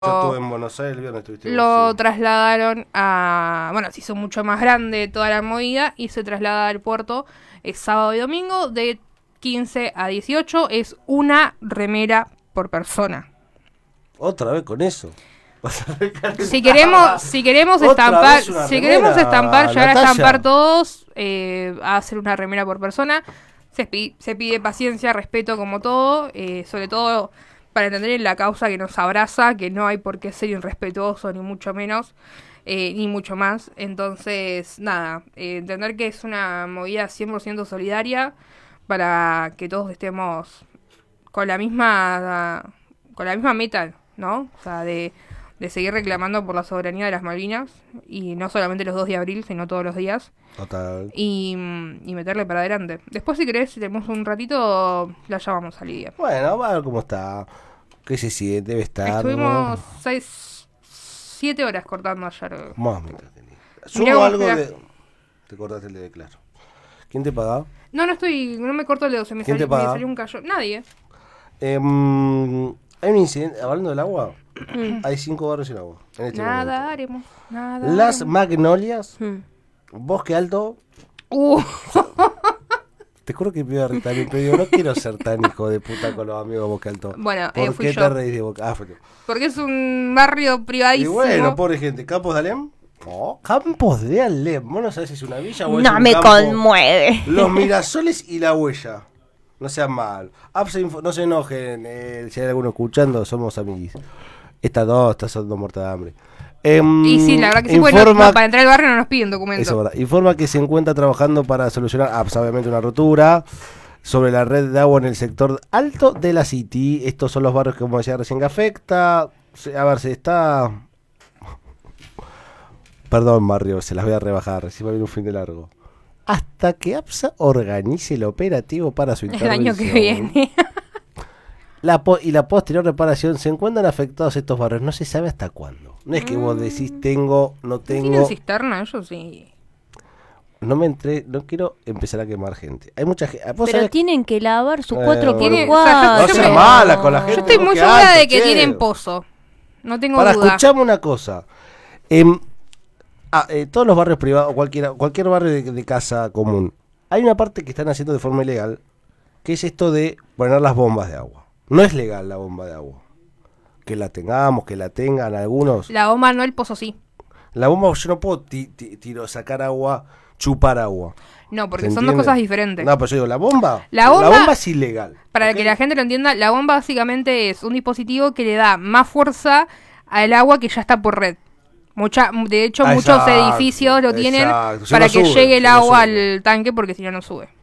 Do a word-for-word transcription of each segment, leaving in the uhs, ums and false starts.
Yo estuve en Buenos Aires el viernes, estuviste vos, Lo sí. trasladaron a... Bueno, se hizo mucho más grande toda la movida y se traslada al puerto el sábado y domingo de quince a dieciocho. Es una remera por persona. Otra vez con eso. Si queremos, si queremos Otra estampar, vez una si remera, queremos estampar, llegar a Natalia. estampar todos, eh, a hacer una remera por persona. Se, pi- se pide paciencia, respeto como todo, eh, sobre todo para entender la causa que nos abraza, que no hay por qué ser irrespetuoso, ni mucho menos, eh, ni mucho más. Entonces, nada, eh, entender que es una movida cien por ciento solidaria para que todos estemos con la misma, con la misma meta, ¿no? O sea, de, de seguir reclamando por la soberanía de las Malvinas, y no solamente los dos de abril, sino todos los días. Total. Y, y meterle para adelante. Después, si querés, si tenemos un ratito, la llamamos a Lidia. Bueno, va a ver cómo está. ¿Qué se siente? Debe estar. Estuvimos ¿no? seis, siete horas cortando ayer. Más me entretení. Mirá Subo cómo algo queda. de. Te cortaste el de claro. ¿Quién te paga? No, no estoy, no me corto el dedo, se me, ¿Quién salió, te paga? me salió un callo. Nadie. Eh, mm, hay un incidente. Hablando del agua, hay cinco barrios sin agua. En este Nada momento. haremos, nada Las haremos. Magnolias, Hmm. Bosque Alto. Uh, Te juro que me iba a retar, pero digo, no quiero ser tan hijo de puta con los amigos de Bosque Alto. Bueno, ¿Por eh, fui qué yo. te reís de Boca? Ah, fue tú. porque es un barrio Y privadísimo. bueno, pobre gente. ¿Campos de Alem? Oh, Campos de Alem. Vos no sabés si es una villa o es No un me campo. conmueve. Los Mirasoles y la Huella. No sean mal. Apsa Info- no se enojen. Eh, si hay alguno escuchando, somos amiguis. Estas dos, estas son dos muertas de hambre. Em, Y sí, la verdad que sí, bueno, informa- no, para entrar al barrio no nos piden documento. Eso es verdad. Informa que se encuentra trabajando para solucionar, ah, pues, obviamente, una rotura sobre la red de agua en el sector alto de la City. Estos son los barrios que, como decía recién, que afecta. Se- A ver, se está... Perdón, barrio, se las voy a rebajar. Recién va a venir un fin de largo. Hasta que APSA organice el operativo para su El intervención. año que viene. La po- y la posterior reparación, se encuentran afectados estos barrios. No se sabe hasta cuándo. No es que vos decís tengo, no ¿Tienen tengo. cisterna? Ellos sí. No me entré, no quiero empezar a quemar gente. Hay mucha gente. Pero tienen que lavar sus Eh, cuatro por Tiene- cuatro. o sea, yo- No yo seas me- mala con la gente. Yo estoy muy Bosque segura Alto, de que che. tienen pozo. No tengo Para duda. escuchame una cosa. Em, ah, eh, todos los barrios privados, cualquiera, cualquier barrio de, de casa común, hay una parte que están haciendo de forma ilegal, que es esto de poner las bombas de agua. No es legal la bomba de agua. Que la tengamos, que la tengan algunos. La bomba no, el pozo sí. La bomba, yo no puedo ti- ti- tiro, sacar agua, chupar agua. No, porque ¿Se son dos entiende? cosas diferentes. No, pero yo digo, la bomba. La bomba- es ilegal. Para ¿ok? que la gente lo entienda, la bomba básicamente es un dispositivo que le da más fuerza al agua que ya está por red. Mucha, de hecho, Ah, muchos exacto, edificios lo tienen exacto. Si para no que sube, llegue el si no agua sube. al tanque, porque si no, no sube.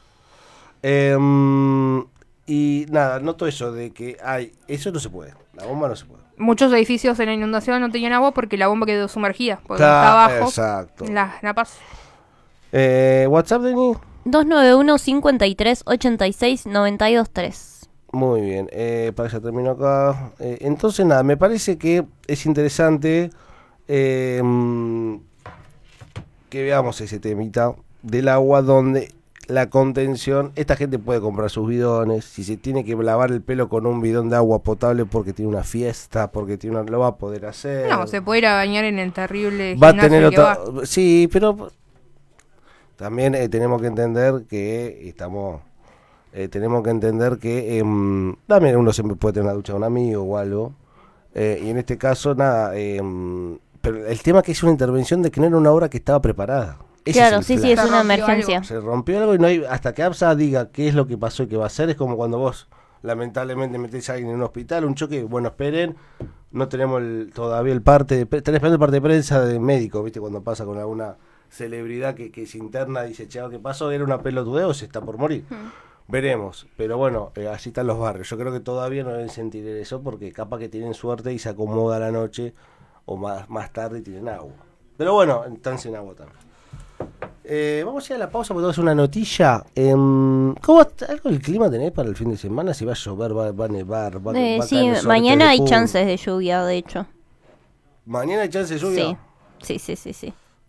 Em, y nada, noto eso de que hay. Eso no se puede. La bomba no se puede. Muchos edificios en la inundación no tenían agua porque la bomba quedó sumergida. Porque Claro, está abajo, exacto. en las napas. Eh, WhatsApp, Denis. dos nueve uno, cincuenta y tres, ochenta y seis, noventa y dos, tres. Muy bien. Eh, para que ya termino acá. Eh, entonces, nada, me parece que es interesante em, que veamos ese temita del agua donde la contención, esta gente puede comprar sus bidones, si se tiene que lavar el pelo con un bidón de agua potable porque tiene una fiesta, porque tiene una, lo va a poder hacer. No, se puede ir a bañar en el terrible va a gimnasio tener que otra, va. sí, pero también eh, tenemos que entender que estamos, eh, tenemos que entender que em, también uno siempre puede tener una ducha de un amigo o algo, eh, y en este caso nada, em, pero el tema es que es una intervención de que no era una obra que estaba preparada. Ese Claro, es sí, el sí, flash. es Se una rompió emergencia. algo. Se rompió algo y no hay, hasta que APSA diga qué es lo que pasó y qué va a hacer, es como cuando vos lamentablemente metés a alguien en un hospital, un choque, bueno, esperen, no tenemos el- todavía el parte, de, pre- están esperando el parte de prensa de médico, ¿viste? Cuando pasa con alguna celebridad que, que se interna y dice, chao, ¿qué pasó? ¿Era una pelotudeo o se está por morir? Veremos, pero bueno, eh, así están los barrios. Yo creo que todavía no deben sentir eso porque capaz que tienen suerte y se acomoda la noche o más, más tarde y tienen agua. Pero bueno, están sin agua también. Eh, vamos a ir a la pausa porque tengo que hacer una notilla. Em, ¿Cómo está? ¿Algo del clima tenés para el fin de semana? Si va a llover, va, va a nevar, va, Eh, va a sí, caer sorete mañana de hay pum. chances de lluvia, de hecho. ¿Mañana hay chance de lluvia? Sí, sí, sí, sí, sí.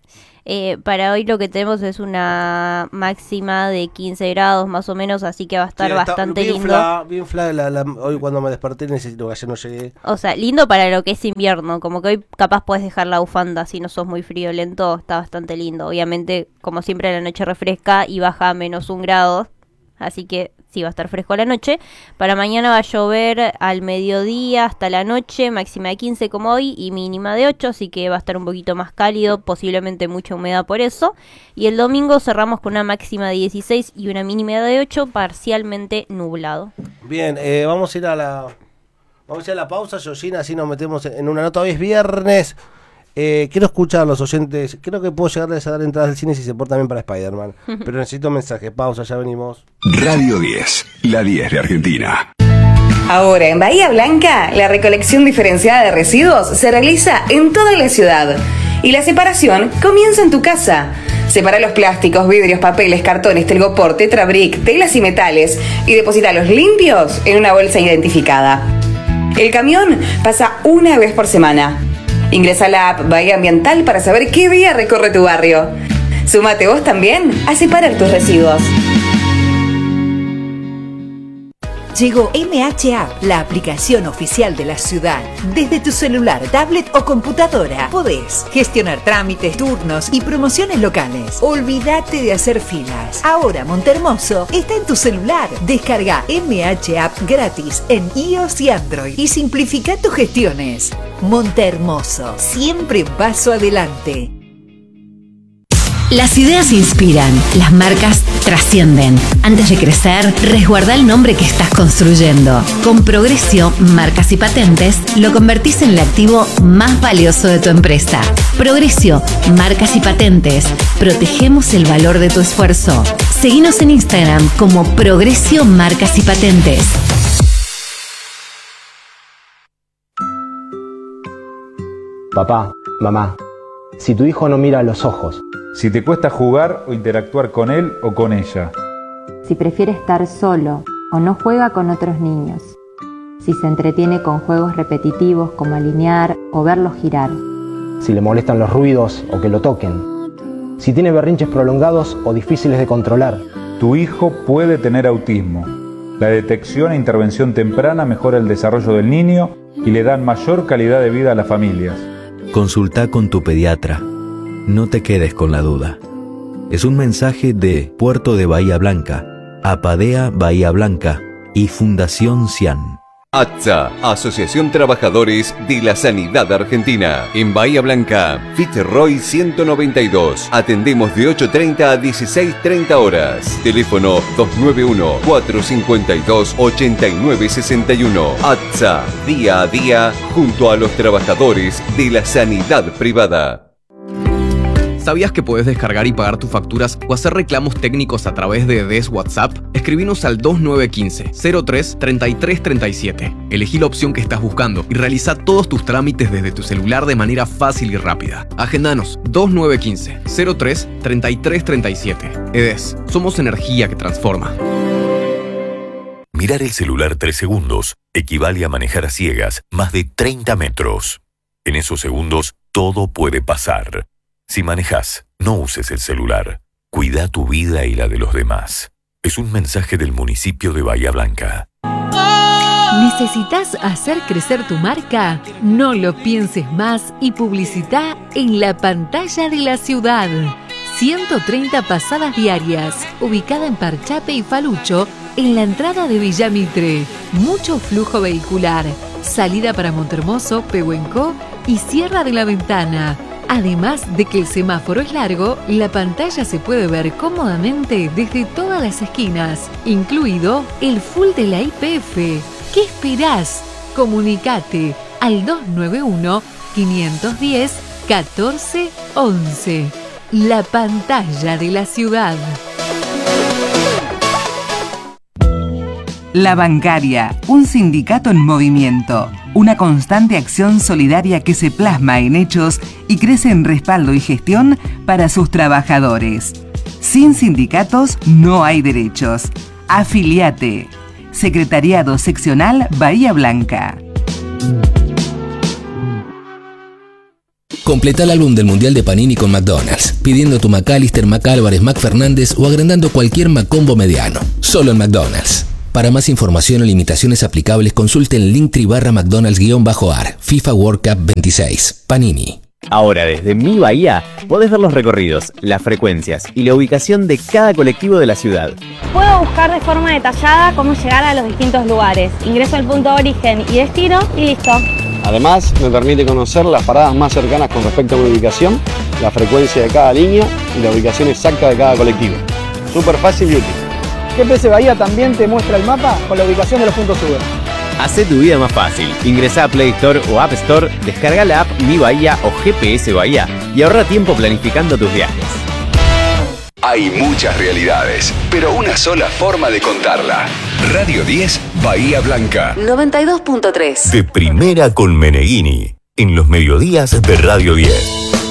Eh, para hoy lo que tenemos es una máxima de quince grados más o menos, así que va a estar Sí, está bastante bien lindo. Fla, bien fla, la, la, hoy cuando me desperté necesito que ayer no llegué. O sea, lindo para lo que es invierno, como que hoy capaz puedes dejar la bufanda si no sos muy friolento, está bastante lindo. Obviamente, como siempre, la noche refresca y baja a menos un grado, así que sí va a estar fresco a la noche. Para mañana va a llover al mediodía hasta la noche, máxima de quince como hoy y mínima de ocho, así que va a estar un poquito más cálido, posiblemente mucha humedad por eso. Y el domingo cerramos con una máxima de dieciséis y una mínima de ocho, parcialmente nublado. Bien, eh, vamos a ir a la vamos a ir a la pausa, Georgina, así nos metemos en una nota. Hoy es viernes. Eh, quiero escuchar a los oyentes. Creo que puedo llegarles a dar entradas al cine si se porta bien para Spider-Man. Pero necesito un mensaje. Pausa, ya venimos. Radio diez, la diez de Argentina. Ahora en Bahía Blanca, la recolección diferenciada de residuos se realiza en toda la ciudad. Y la separación comienza en tu casa. Separa los plásticos, vidrios, papeles, cartones, telgopor, tetrabric, telas y metales y deposítalos limpios en una bolsa identificada. El camión pasa una vez por semana. Ingresa a la app Bahía Ambiental para saber qué día recorre tu barrio. Súmate vos también a separar tus residuos. Llegó M H App, la aplicación oficial de la ciudad. Desde tu celular, tablet o computadora podés gestionar trámites, turnos y promociones locales. Olvídate de hacer filas. Ahora Montehermoso está en tu celular. Descarga M H App gratis en iOS y Android y simplifica tus gestiones. Montehermoso, siempre paso adelante. Las ideas inspiran, las marcas trascienden. Antes de crecer, resguarda el nombre que estás construyendo. Con Progresio, Marcas y Patentes, lo convertís en el activo más valioso de tu empresa. Progresio, Marcas y Patentes. Protegemos el valor de tu esfuerzo. Seguinos en Instagram como Progresio, Marcas y Patentes. Papá, mamá, si tu hijo no mira a los ojos, si te cuesta jugar o interactuar con él o con ella, si prefiere estar solo o no juega con otros niños, si se entretiene con juegos repetitivos como alinear o verlos girar, si le molestan los ruidos o que lo toquen, si tiene berrinches prolongados o difíciles de controlar. Tu hijo puede tener autismo. La detección e intervención temprana mejora el desarrollo del niño y le dan mayor calidad de vida a las familias. Consulta con tu pediatra. No te quedes con la duda. Es un mensaje de Puerto de Bahía Blanca, Apadea Bahía Blanca y Fundación Cian. ATSA, Asociación Trabajadores de la Sanidad Argentina. En Bahía Blanca, Fitzroy ciento noventa y dos. Atendemos de ocho treinta a dieciséis treinta horas. Teléfono dos nueve uno, cuatro cinco dos, ocho nueve seis uno. ATSA, día a día, junto a los trabajadores de la sanidad privada. ¿Sabías que podés descargar y pagar tus facturas o hacer reclamos técnicos a través de D E S WhatsApp? Escribinos al dos nueve uno cinco, cero tres, treinta y tres treinta y siete. Elegí la opción que estás buscando y realiza todos tus trámites desde tu celular de manera fácil y rápida. Agendanos dos nueve uno cinco, cero tres, treinta y tres treinta y siete. E D E S, somos energía que transforma. Mirar el celular tres segundos equivale a manejar a ciegas más de treinta metros. En esos segundos, todo puede pasar. Si manejas, no uses el celular. Cuida tu vida y la de los demás. Es un mensaje del municipio de Bahía Blanca. ¿Necesitas hacer crecer tu marca? No lo pienses más y publicita en la pantalla de la ciudad. ciento treinta pasadas diarias, ubicada en Parchape y Falucho, en la entrada de Villa Mitre. Mucho flujo vehicular. Salida para Montehermoso, Pehuenco y Sierra de la Ventana. Además de que el semáforo es largo, la pantalla se puede ver cómodamente desde todas las esquinas, incluido el full de la I P F. ¿Qué esperás? Comunicate al dos nueve uno, cinco uno cero, uno cuatro once. La pantalla de la ciudad. La Bancaria, un sindicato en movimiento, una constante acción solidaria que se plasma en hechos y crece en respaldo y gestión para sus trabajadores. Sin sindicatos no hay derechos. Afiliate. Secretariado Seccional Bahía Blanca. Completa el álbum del Mundial de Panini con McDonald's, pidiendo tu McAllister, McAlvarez, McFernández o agrandando cualquier McCombo mediano. Solo en McDonald's. Para más información o limitaciones aplicables, consulte el Linktree barra McDonald's-AR, FIFA World Cup veintiséis, Panini. Ahora desde Mi Bahía podés ver los recorridos, las frecuencias y la ubicación de cada colectivo de la ciudad. Puedo buscar de forma detallada cómo llegar a los distintos lugares. Ingreso al punto de origen y destino y listo. Además, me permite conocer las paradas más cercanas con respecto a mi ubicación, la frecuencia de cada línea y la ubicación exacta de cada colectivo. Súper fácil y útil. G P S Bahía también te muestra el mapa con la ubicación de los puntos Uber. Hacé tu vida más fácil. Ingresá a Play Store o App Store, descarga la app Mi Bahía o G P S Bahía y ahorra tiempo planificando tus viajes. Hay muchas realidades, pero una sola forma de contarla. Radio diez, Bahía Blanca. noventa y dos punto tres. De primera con Meneghini, en los mediodías de Radio diez.